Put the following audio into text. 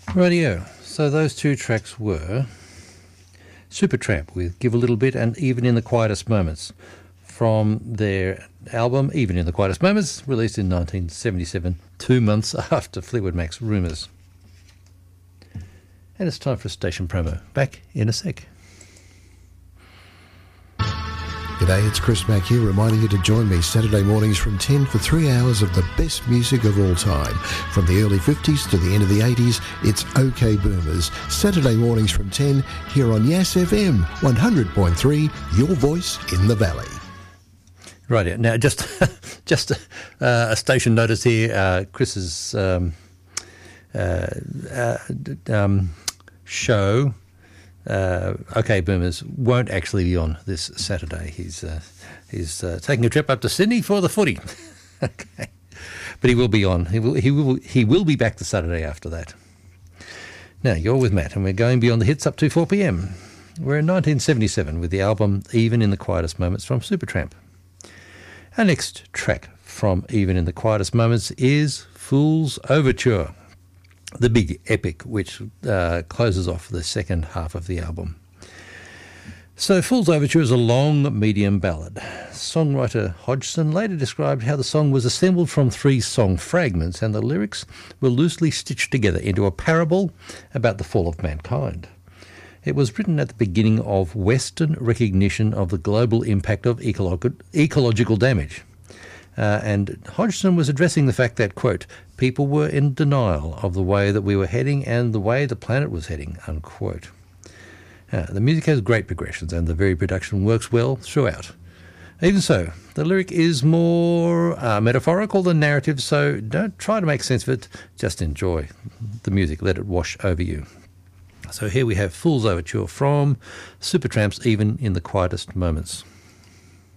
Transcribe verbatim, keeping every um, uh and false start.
Radio. So those two tracks were Supertramp with Give a Little Bit and Even in the Quietest Moments from their album Even in the Quietest Moments, released in nineteen seventy-seven, two months after Fleetwood Mac's Rumours. And it's time for a station promo. Back in a sec. G'day, it's Chris Mack here, reminding you to join me Saturday mornings from ten for three hours of the best music of all time. From the early fifties to the end of the eighties, it's OK Boomers. Saturday mornings from ten here on Yass F M, one hundred point three, your voice in the valley. Right, yeah. Now just just uh, a station notice here. Uh, Chris's um, uh, uh, um, show... Uh, OK Boomers won't actually be on this Saturday. He's uh, he's uh, taking a trip up to Sydney for the footy. Okay, but he will be on. He will he will he will be back the Saturday after that. Now you're with Matt, and we're going beyond the hits up to four p m. We're in nineteen seventy-seven with the album Even in the Quietest Moments from Supertramp. Our next track from Even in the Quietest Moments is Fool's Overture, the big epic which uh, closes off the second half of the album. So Fool's Overture is a long, medium ballad. Songwriter Hodgson later described how the song was assembled from three song fragments and the lyrics were loosely stitched together into a parable about the fall of mankind. It was written at the beginning of Western recognition of the global impact of ecological, ecological damage. Uh, and Hodgson was addressing the fact that, quote, people were in denial of the way that we were heading and the way the planet was heading, unquote. Uh, the music has great progressions and the very production works well throughout. Even so, the lyric is more uh, metaphorical than narrative, so don't try to make sense of it, just enjoy the music, let it wash over you. So here we have Fool's Overture from Supertramp's Even in the Quietest Moments.